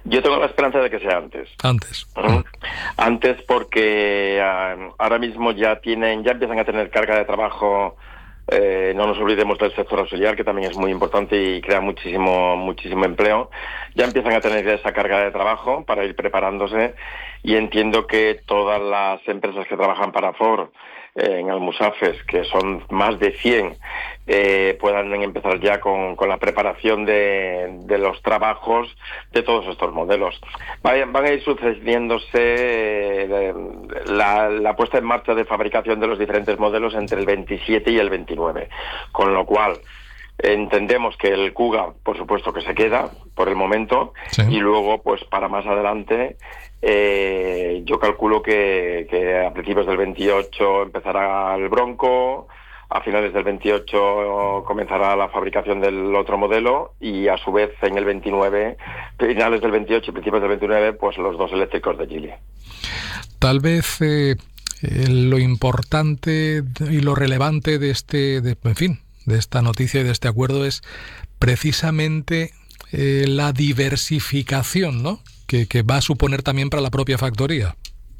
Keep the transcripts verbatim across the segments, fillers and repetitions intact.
Yo tengo la esperanza de que sea antes. Antes. ¿Mm? Antes porque uh, ahora mismo ya tienen, ya empiezan a tener carga de trabajo. Eh, no nos olvidemos del sector auxiliar, que también es muy importante y crea muchísimo muchísimo empleo. Ya empiezan a tener esa carga de trabajo para ir preparándose, y entiendo que todas las empresas que trabajan para Ford eh, en Almusafes, que son más de cien, eh, puedan empezar ya con, con la preparación de, de los trabajos de todos estos modelos. Van, van a ir sucediéndose eh, la, la puesta en marcha de fabricación de los diferentes modelos entre el veintisiete y el veintinueve, con lo cual entendemos que el Kuga, por supuesto, que se queda por el momento, sí. Y luego, pues para más adelante, eh, yo calculo que, que a principios del veintiocho empezará el Bronco, a finales del veintiocho comenzará la fabricación del otro modelo, y a su vez en el veintinueve, finales del veintiocho y principios del veintinueve, pues los dos eléctricos de Geely. Tal vez eh, eh, lo importante y lo relevante de este, de, en fin, de esta noticia y de este acuerdo es precisamente eh, la diversificación, ¿no?, que, que va a suponer también para la propia factoría.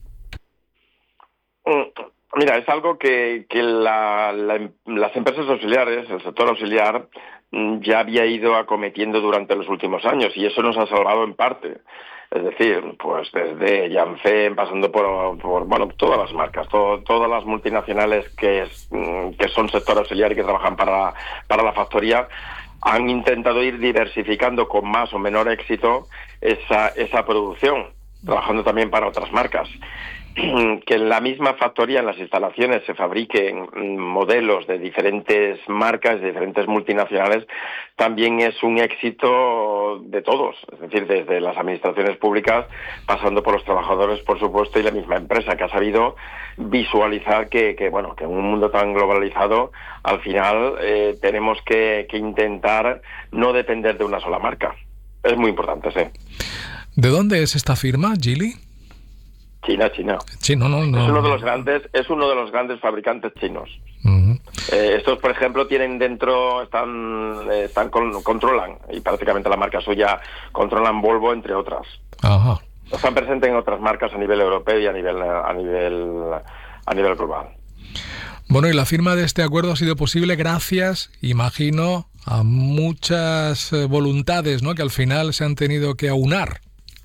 Mira, es algo que, que la, la, las empresas auxiliares, el sector auxiliar, ya había ido acometiendo durante los últimos años, y eso nos ha salvado en parte. Es decir, pues desde Janssen, pasando por, por bueno, todas las marcas, todo, todas las multinacionales que, es, que son sector auxiliar y que trabajan para, para la factoría, han intentado ir diversificando con más o menor éxito esa, esa producción, trabajando también para otras marcas. Que en la misma factoría, en las instalaciones, se fabriquen modelos de diferentes marcas, de diferentes multinacionales, también es un éxito de todos, es decir, desde las administraciones públicas, pasando por los trabajadores, por supuesto, y la misma empresa, que ha sabido visualizar que, que bueno, que en un mundo tan globalizado, al final eh, tenemos que, que intentar no depender de una sola marca. Es muy importante, sí. ¿De dónde es esta firma, Geely? China, China. Sí, no, no, no. Es uno de los grandes, es uno de los grandes fabricantes chinos. Uh-huh. Eh, estos, por ejemplo, tienen dentro, están, eh, están con, controlan, y prácticamente la marca suya, controlan Volvo, entre otras. Ajá. Están presentes en otras marcas a nivel europeo y a nivel, a nivel, a nivel global. Bueno, y la firma de este acuerdo ha sido posible gracias, imagino, a muchas eh, voluntades, ¿no?, que al final se han tenido que aunar.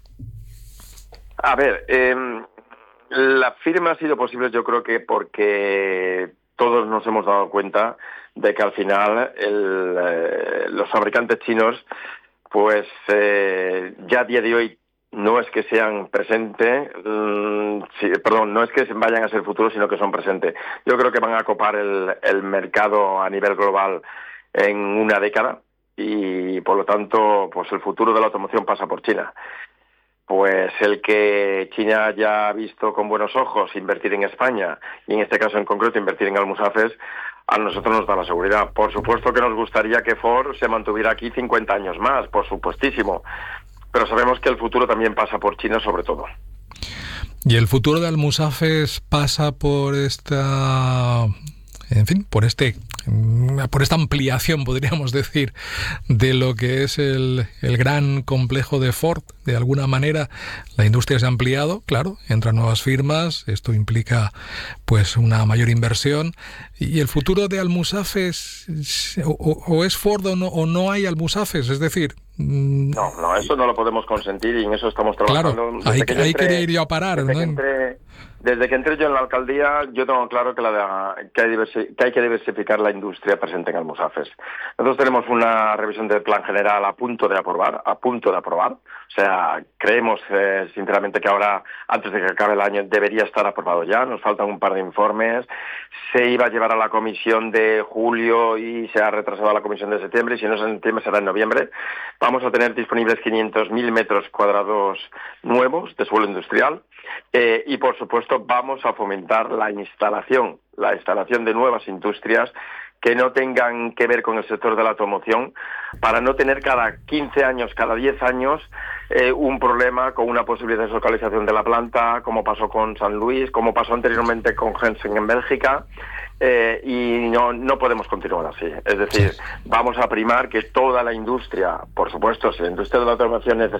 A ver, eh, la firma ha sido posible, yo creo que porque todos nos hemos dado cuenta de que al final el, eh, los fabricantes chinos, pues eh, ya a día de hoy no es que sean presente, mmm, sí, perdón, no es que vayan a ser futuros, sino que son presentes. Yo creo que van a copar el, el mercado a nivel global en una década, y por lo tanto, pues el futuro de la automoción pasa por China. Pues el que China ya ha visto con buenos ojos invertir en España, y en este caso en concreto invertir en Almusafes, a nosotros nos da la seguridad. Por supuesto que nos gustaría que Ford se mantuviera aquí cincuenta años más, por supuestísimo, pero sabemos que el futuro también pasa por China sobre todo. ¿Y el futuro de Almusafes pasa por esta, en fin, por este, por esta ampliación, podríamos decir, de lo que es el, el gran complejo de Ford? De alguna manera la industria se ha ampliado, claro, entran nuevas firmas, esto implica pues una mayor inversión, y el futuro de Almusafes, o, o es Ford o no, o no hay Almusafes, es decir... No, no, eso no lo podemos consentir, y en eso estamos trabajando. Claro, desde ahí, que yo ahí entré, quería ir yo a parar, desde ¿no? Que entré, desde que entré yo en la alcaldía, yo tengo claro que, la de, que, hay diversi, que hay que diversificar la industria presente en Almusafes. Nosotros tenemos una revisión del plan general a punto de aprobar, a punto de aprobar. O sea, creemos eh, sinceramente que ahora, antes de que acabe el año, debería estar aprobado ya. Nos faltan un par de informes. Se iba a llevar a la comisión de julio y se ha retrasado a la comisión de septiembre, y si no es en septiembre será en noviembre. Vamos a tener disponibles quinientos mil metros cuadrados nuevos de suelo industrial, eh, y por supuesto vamos a fomentar la instalación, la instalación de nuevas industrias que no tengan que ver con el sector de la automoción, para no tener cada quince años, cada diez años, eh, un problema con una posible deslocalización de la planta, como pasó con San Luis, como pasó anteriormente con Jensen en Bélgica, eh, y no, no podemos continuar así. Es decir, vamos a primar que toda la industria, por supuesto, si la industria de la automoción necesita